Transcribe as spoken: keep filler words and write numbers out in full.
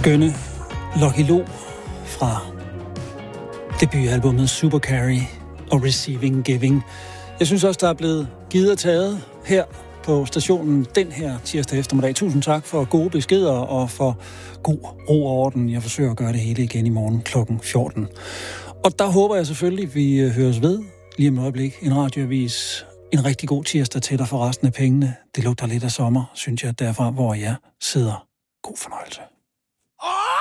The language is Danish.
skønne Lucky Lo fra debutalbummet Super Carry og Receiving Giving. Jeg synes også, der er blevet givet og taget her på stationen den her tirsdag eftermiddag. Tusind tak for gode beskeder og for god ro og orden. Jeg forsøger at gøre det hele igen i morgen klokken fjorten. Og der håber jeg selvfølgelig, vi høres ved lige om et øjeblik. En radioavis. En rigtig god tirsdag til dig for resten af pengene. Det lugter lidt af sommer, synes jeg, derfra hvor jeg sidder. God fornøjelse.